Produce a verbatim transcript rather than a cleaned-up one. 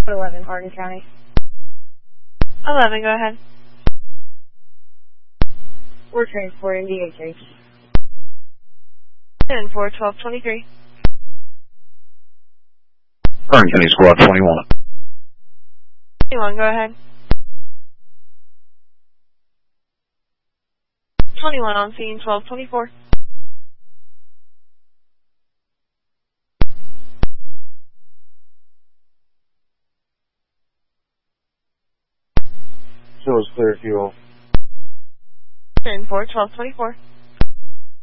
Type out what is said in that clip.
eleven, Hardin County. eleven, go ahead. We're transporting D H H. ten four, twelve twenty-three. Hardin County Squad twenty-one. twenty-one, go ahead. twenty-one on scene, twelve twenty-four. Shows clear fuel. ten four, twelve twenty-four.